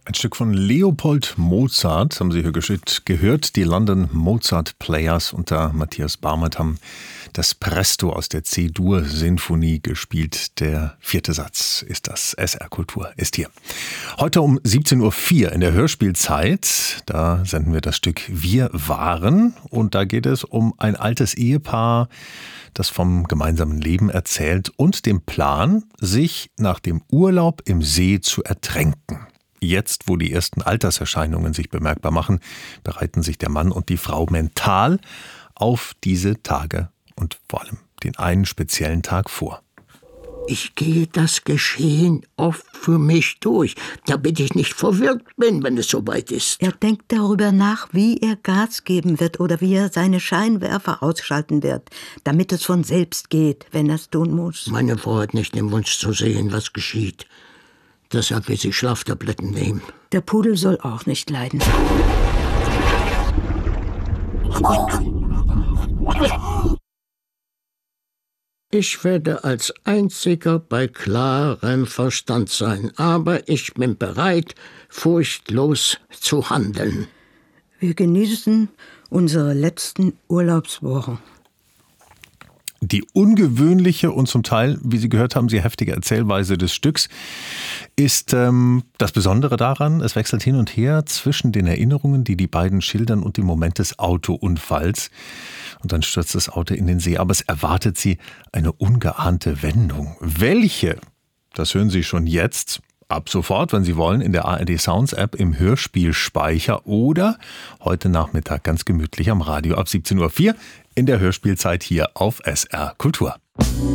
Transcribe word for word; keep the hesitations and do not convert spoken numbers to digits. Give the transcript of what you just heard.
Ein Stück von Leopold Mozart haben Sie hier gehört. Die London Mozart Players unter Matthias Barmert haben das Presto aus der C-Dur-Sinfonie gespielt. Der vierte Satz ist das. S R Kultur ist hier. Heute um siebzehn Uhr vier in der Hörspielzeit. Da senden wir das Stück Wir waren. Und da geht es um ein altes Ehepaar, das vom gemeinsamen Leben erzählt und dem Plan, sich nach dem Urlaub im See zu ertränken. Jetzt, wo die ersten Alterserscheinungen sich bemerkbar machen, bereiten sich der Mann und die Frau mental auf diese Tage und vor allem den einen speziellen Tag vor. Ich gehe das Geschehen oft für mich durch, damit ich nicht verwirrt bin, wenn es soweit ist. Er denkt darüber nach, wie er Gas geben wird oder wie er seine Scheinwerfer ausschalten wird, damit es von selbst geht, wenn er es tun muss. Meine Frau hat nicht den Wunsch zu sehen, was geschieht. Deshalb will sie Schlaftabletten nehmen. Der Pudel soll auch nicht leiden. Ich werde als Einziger bei klarem Verstand sein, aber ich bin bereit, furchtlos zu handeln. Wir genießen unsere letzten Urlaubswochen. Die ungewöhnliche und zum Teil, wie Sie gehört haben, sehr heftige Erzählweise des Stücks ist ähm, das Besondere daran, es wechselt hin und her zwischen den Erinnerungen, die die beiden schildern, und dem Moment des Autounfalls. Und dann stürzt das Auto in den See, aber es erwartet sie eine ungeahnte Wendung. Welche? Das hören Sie schon jetzt. Ab sofort, wenn Sie wollen, in der A R D Sounds App im Hörspielspeicher oder heute Nachmittag ganz gemütlich am Radio ab siebzehn Uhr vier in der Hörspielzeit hier auf S R Kultur.